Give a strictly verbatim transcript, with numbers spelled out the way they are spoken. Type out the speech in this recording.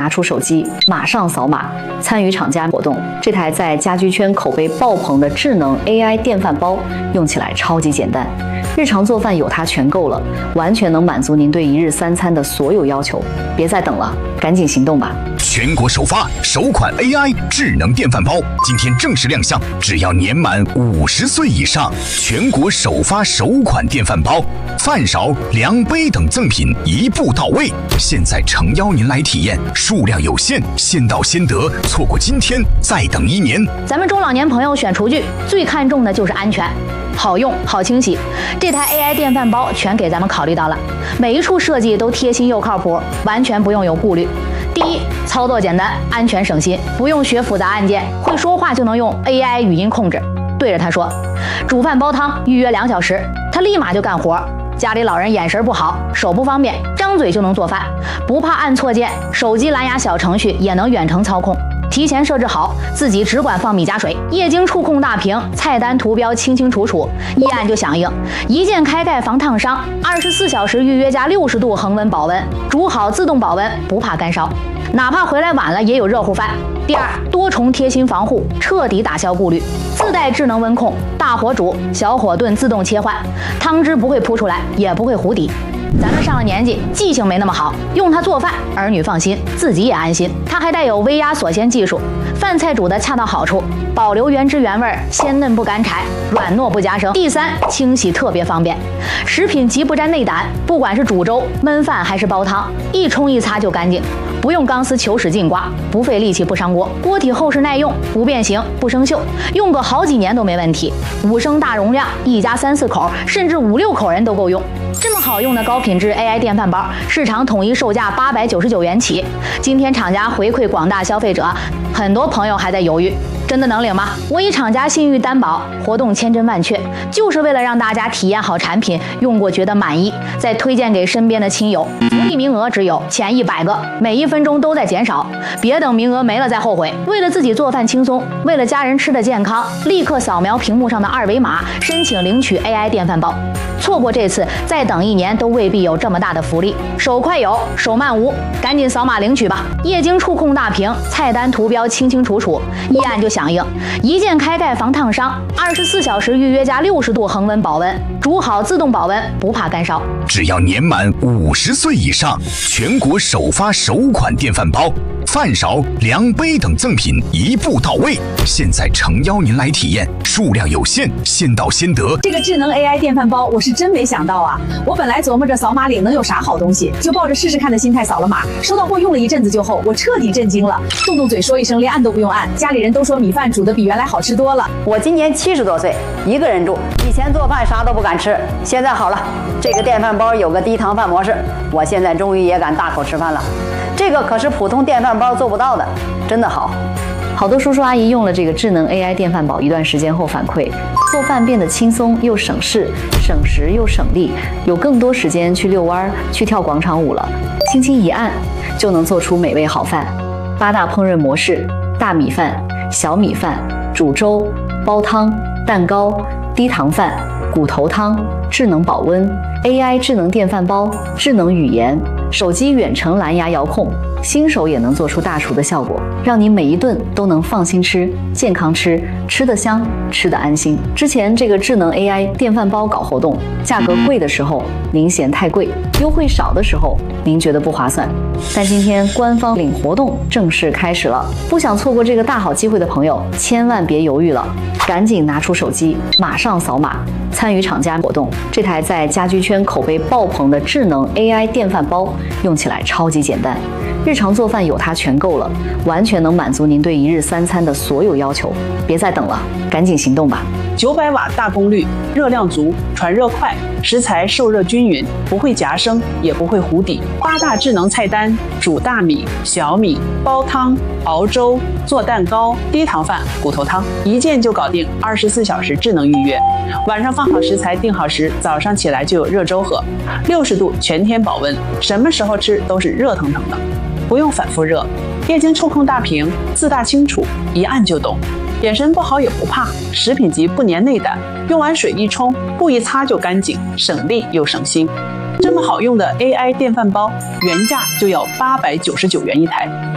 出手机，马上扫码参与厂家活动。这台在家居圈口碑爆棚的智能 A I 电饭煲，用起来超级简单，日常做饭有它全够了，完全能满足您对一日三餐的所有要求。别再等了，赶紧行动吧！ 全国首发首款 A I 智能电饭煲，今天正式亮相，只要年满五十岁以上，全国首发首款电饭煲，饭勺、量杯等赠品一步到位。现在诚邀您来体验，数量有限，先到先得，错过今天再等一年。 咱们中老年朋友选厨具最看重的就是安全。好用好清洗，这台 A I 电饭煲全给咱们考虑到了，每一处设计都贴心又靠谱，完全不用有顾虑。第一，操作简单，安全省心，不用学复杂按键，会说话就能用 A I 语音控制，对着它说，煮饭煲汤预约两小时，它立马就干活。家里老人眼神不好，手不方便，张嘴就能做饭，不怕按错键，手机蓝牙小程序也能远程操控。提前设置好，自己只管放米加水，液晶触控大屏，菜单图标清清楚楚，一按就响应，一键开盖防烫伤，二十四小时预约加六十度恒温保温，煮好自动保温，不怕干烧，哪怕回来晚了也有热乎饭。第二，多重贴心防护，彻底打消顾虑，自带智能温控，大火煮、小火炖自动切换，汤汁不会扑出来，也不会糊底。咱们上了年纪，记性没那么好，用它做饭，儿女放心，自己也安心。它还带有微压锁鲜技术，饭菜煮得恰到好处，保留原汁原味，鲜嫩不干柴，软糯不夹生。第三，清洗特别方便，食品级不沾内胆，不管是煮粥、焖饭还是煲汤，一冲一擦就干净，不用钢丝球使劲刮，不费力气不伤锅，锅体厚实耐用，不变形不生锈，用个好几年都没问题。五升大容量，一家三四口甚至五六口人都够用。这么好用的高品质 A I 电饭煲，市场统一售价八百九十九元起。今天厂家回馈广大消费者，很多朋友还在犹豫，真的能领吗？我以厂家信誉担保，活动千真万确，就是为了让大家体验好产品，用过觉得满意，再推荐给身边的亲友。福利名额只有前一百个，每一分钟都在减少，别等名额没了再后悔。为了自己做饭轻松，为了家人吃的健康，立刻扫描屏幕上的二维码，申请领取 A I 电饭煲。错过这次，再等一年都未必有这么大的福利。手快有，手慢无，赶紧扫码领取吧！液晶触控大屏，菜单图标清清楚楚，一按就响应，一键开盖防烫伤，二十四小时预约加六十度恒温保温，煮好自动保温，不怕干烧。 只要年满五十岁以上，全国首发首款电饭煲，饭勺、量杯等赠品一步到位。现在诚邀您来体验，数量有限，先到先得。 这个智能 A I 电饭煲，我是真没想到啊！我本来琢磨着扫码领能有啥好东西，就抱着试试看的心态扫了码。收到货用了一阵子就后，我彻底震惊了，动动嘴说一声，连按都不用按。家里人都说米饭煮的比原来好吃多了。 我今年七十多岁，一个人住，以前做饭啥都不敢吃，现在好了，这个电饭煲有个低糖饭模式，我现在终于也敢大口吃饭了。这个可是普通电饭煲做不到的，真的好。 好多叔叔阿姨用了这个智能 A I 电饭煲一段时间后反馈，做饭变得轻松又省事，省时又省力，有更多时间去遛弯、去跳广场舞了。轻轻一按，就能做出美味好饭。八大烹饪模式：大米饭、小米饭、煮粥、煲汤、蛋糕、低糖饭、骨头汤、智能保温、A I 智能电饭煲、智能语言、手机远程蓝牙遥控。新手也能做出大厨的效果，让你每一顿都能放心吃、健康吃，吃得香，吃得安心。之前这个智能 A I 电饭煲搞活动，价格贵的时候您嫌太贵，优惠少的时候您觉得不划算。但今天官方领活动正式开始了，不想错过这个大好机会的朋友，千万别犹豫了，赶紧拿出手机，马上扫码参与厂家活动。这台在家居圈口碑爆棚的智能 A I 电饭煲，用起来超级简单。日常做饭有它全够了，完全能满足您对一日三餐的所有要求。别再等了，赶紧行动吧！ 九百瓦大功率，热量足，传热快，食材受热均匀，不会夹生，也不会糊底。八大智能菜单：煮大米、小米、煲汤、熬粥、做蛋糕、低糖饭、骨头汤，一键就搞定，二十四小时智能预约。晚上放好食材，定好时，早上起来就有热粥喝，六十度全天保温，什么时候吃都是热腾腾的。不用反复热，液晶触控大屏，字大清楚，一按就懂。眼神不好也不怕，食品级不粘内胆，用完水一冲，布一擦就干净，省力又省心。这么好用的 A I 电饭煲，原价就要八百九十九元一台。